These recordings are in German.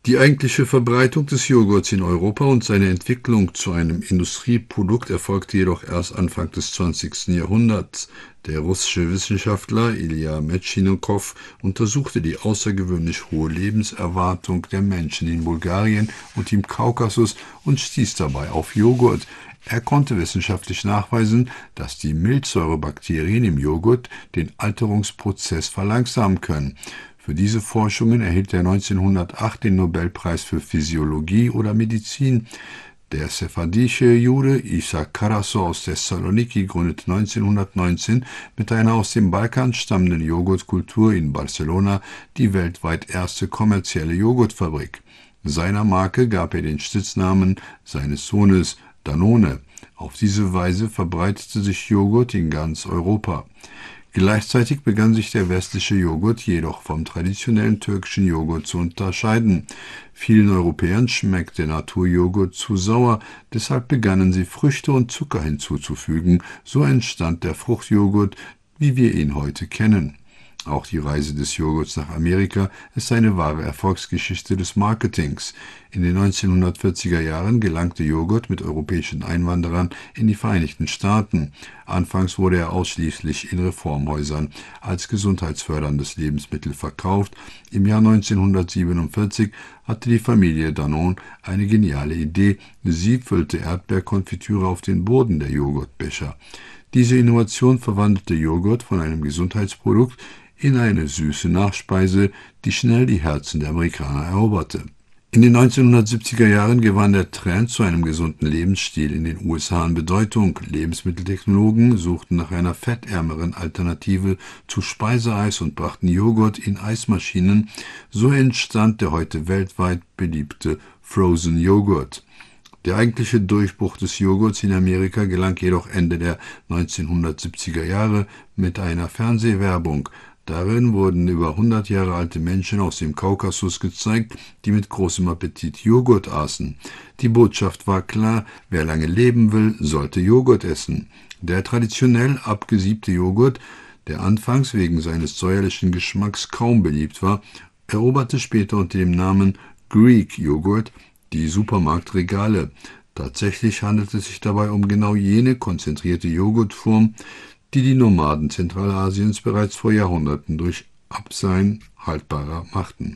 Die eigentliche Verbreitung des Joghurts in Europa und seine Entwicklung zu einem Industrieprodukt erfolgte jedoch erst Anfang des 20. Jahrhunderts. Der russische Wissenschaftler Ilja Metschnikow untersuchte die außergewöhnlich hohe Lebenserwartung der Menschen in Bulgarien und im Kaukasus und stieß dabei auf Joghurt. Er konnte wissenschaftlich nachweisen, dass die Milchsäurebakterien im Joghurt den Alterungsprozess verlangsamen können. Für diese Forschungen erhielt er 1908 den Nobelpreis für Physiologie oder Medizin. Der sephardische Jude Isa Karaso aus Thessaloniki gründete 1919 mit einer aus dem Balkan stammenden Joghurtkultur in Barcelona die weltweit erste kommerzielle Joghurtfabrik. Seiner Marke gab er den Spitznamen seines Sohnes Danone. Auf diese Weise verbreitete sich Joghurt in ganz Europa. Gleichzeitig begann sich der westliche Joghurt jedoch vom traditionellen türkischen Joghurt zu unterscheiden. Vielen Europäern schmeckt der Naturjoghurt zu sauer, deshalb begannen sie Früchte und Zucker hinzuzufügen. So entstand der Fruchtjoghurt, wie wir ihn heute kennen. Auch die Reise des Joghurts nach Amerika ist eine wahre Erfolgsgeschichte des Marketings. In den 1940er Jahren gelangte Joghurt mit europäischen Einwanderern in die Vereinigten Staaten. Anfangs wurde er ausschließlich in Reformhäusern als gesundheitsförderndes Lebensmittel verkauft. Im Jahr 1947 hatte die Familie Danone eine geniale Idee. Sie füllte Erdbeerkonfitüre auf den Boden der Joghurtbecher. Diese Innovation verwandelte Joghurt von einem Gesundheitsprodukt in eine süße Nachspeise, die schnell die Herzen der Amerikaner eroberte. In den 1970er Jahren gewann der Trend zu einem gesunden Lebensstil in den USA an Bedeutung. Lebensmitteltechnologen suchten nach einer fettärmeren Alternative zu Speiseeis und brachten Joghurt in Eismaschinen. So entstand der heute weltweit beliebte Frozen Joghurt. Der eigentliche Durchbruch des Joghurts in Amerika gelang jedoch Ende der 1970er Jahre mit einer Fernsehwerbung. Darin wurden über 100 Jahre alte Menschen aus dem Kaukasus gezeigt, die mit großem Appetit Joghurt aßen. Die Botschaft war klar: Wer lange leben will, sollte Joghurt essen. Der traditionell abgesiebte Joghurt, der anfangs wegen seines säuerlichen Geschmacks kaum beliebt war, eroberte später unter dem Namen Greek Joghurt die Supermarktregale. Tatsächlich handelt es sich dabei um genau jene konzentrierte Joghurtform, die die Nomaden Zentralasiens bereits vor Jahrhunderten durch Abseien haltbarer machten.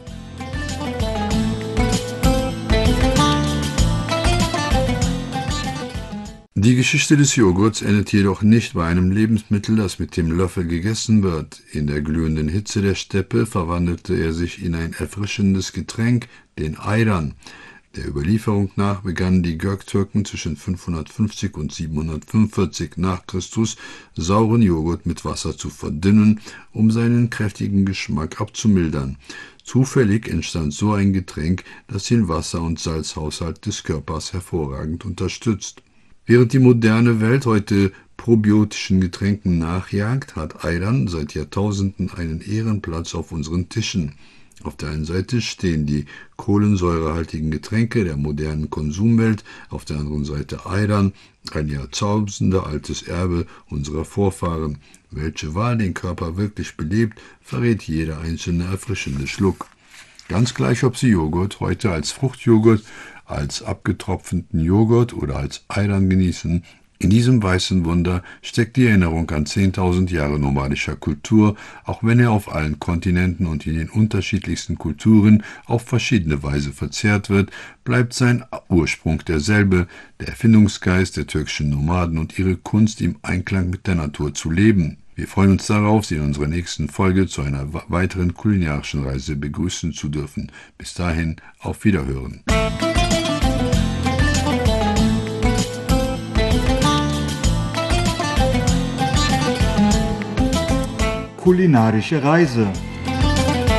Die Geschichte des Joghurts endet jedoch nicht bei einem Lebensmittel, das mit dem Löffel gegessen wird. In der glühenden Hitze der Steppe verwandelte er sich in ein erfrischendes Getränk, den Ayran. Der Überlieferung nach begannen die Göktürken zwischen 550 und 745 nach Christus sauren Joghurt mit Wasser zu verdünnen, um seinen kräftigen Geschmack abzumildern. Zufällig entstand so ein Getränk, das den Wasser- und Salzhaushalt des Körpers hervorragend unterstützt. Während die moderne Welt heute probiotischen Getränken nachjagt, hat Ayran seit Jahrtausenden einen Ehrenplatz auf unseren Tischen. Auf der einen Seite stehen die kohlensäurehaltigen Getränke der modernen Konsumwelt, auf der anderen Seite Ayran, ein jahrtausendealtes Erbe unserer Vorfahren. Welche Wahl den Körper wirklich belebt, verrät jeder einzelne erfrischende Schluck. Ganz gleich, ob Sie Joghurt heute als Fruchtjoghurt, als abgetropfenen Joghurt oder als Ayran genießen, in diesem weißen Wunder steckt die Erinnerung an 10.000 Jahre nomadischer Kultur, auch wenn er auf allen Kontinenten und in den unterschiedlichsten Kulturen auf verschiedene Weise verzehrt wird, bleibt sein Ursprung derselbe, der Erfindungsgeist der türkischen Nomaden und ihre Kunst im Einklang mit der Natur zu leben. Wir freuen uns darauf, Sie in unserer nächsten Folge zu einer weiteren kulinarischen Reise begrüßen zu dürfen. Bis dahin, auf Wiederhören. Kulinarische Reise